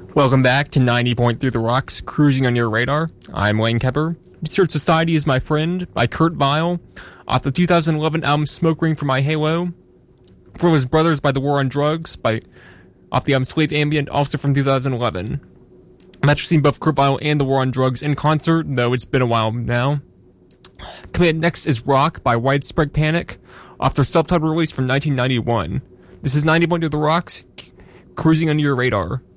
Welcome back to 90.3 The Rocks, Cruising on Your Radar. I'm Wayne Kepper. Research Society is My Friend by Kurt Vile, off the 2011 album Smoke Ring for My Halo. From His Brothers by The War on Drugs, off the album Slave Ambient, also from 2011. I've actually seen both Kurt Vile and The War on Drugs in concert, though it's been a while now. Coming up next is Rock by Widespread Panic, off their self-titled release from 1991. This is 90.3 The Rocks, Cruising on Your Radar.